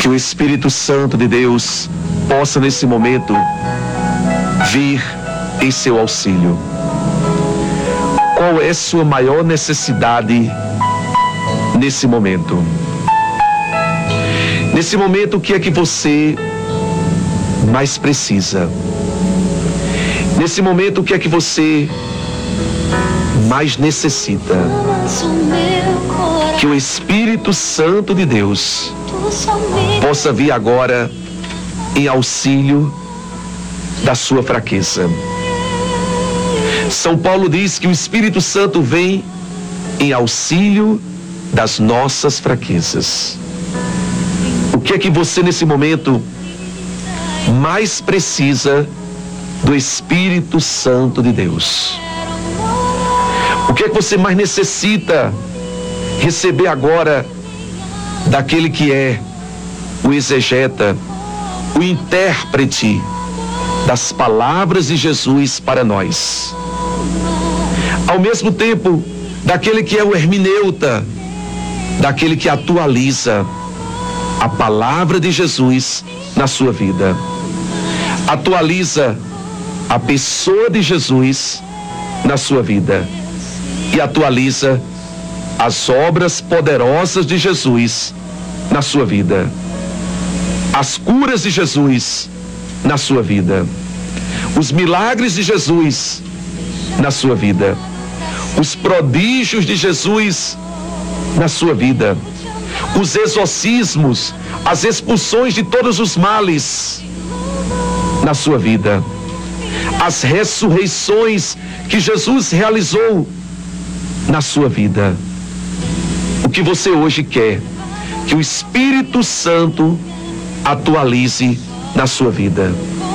Que o Espírito Santo de Deus possa nesse momento vir em seu auxílio. Qual é sua maior necessidade nesse momento? Nesse momento, o que é que você mais precisa? Nesse momento, o que é que você mais necessita? Que o Espírito Santo de Deus possa vir agora em auxílio da sua fraqueza. São Paulo diz que o Espírito Santo vem em auxílio das nossas fraquezas. O que é que você nesse momento mais precisa do Espírito Santo de Deus? O que é que você mais necessita receber agora daquele que é o exegeta, o intérprete das palavras de Jesus para nós? Ao mesmo tempo, daquele que é o hermeneuta, daquele que atualiza a palavra de Jesus na sua vida. Atualiza a pessoa de Jesus na sua vida. E atualiza as obras poderosas de Jesus na sua vida. As curas de Jesus na sua vida. Os milagres de Jesus na sua vida. Os prodígios de Jesus na sua vida. Os exorcismos, as expulsões de todos os males na sua vida. As ressurreições que Jesus realizou na sua vida. O que você hoje quer? Que o Espírito Santo atualize na sua vida.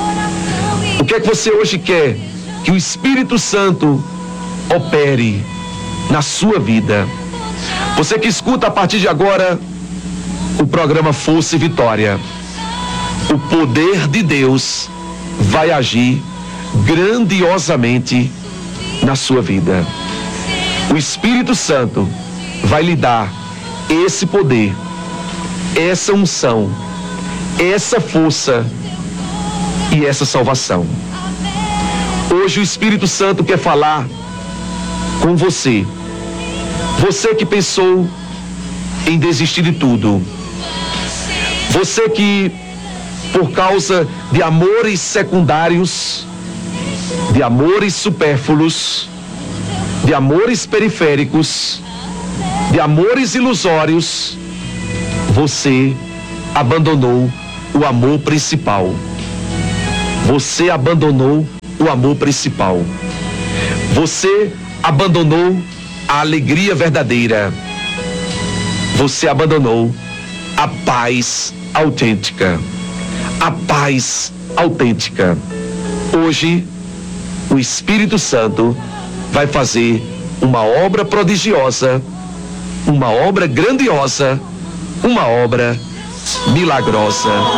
O que é que você hoje quer? Que o Espírito Santo opere na sua vida. Você que escuta a partir de agora o programa Força e Vitória. O poder de Deus vai agir grandiosamente na sua vida. O Espírito Santo vai lhe dar esse poder, essa unção, essa força e essa salvação. Hoje o Espírito Santo quer falar com você. Você que pensou em desistir de tudo. Você que, por causa de amores secundários, de amores supérfluos, de amores periféricos, de amores ilusórios, você abandonou o amor principal. Você abandonou o amor principal. Você abandonou a alegria verdadeira. Você abandonou a paz autêntica. A paz autêntica. Hoje, o Espírito Santo vai fazer uma obra prodigiosa, uma obra grandiosa, uma obra milagrosa.